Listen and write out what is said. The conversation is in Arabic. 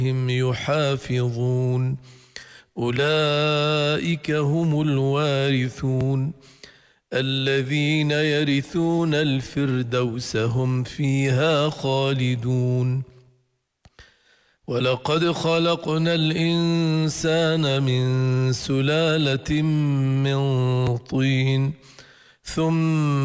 هم يحافظون أولئك هم الوارثون الذين يرثون الفردوس هم فيها خالدون ولقد خلقنا الإنسان من سلالة من طين ثم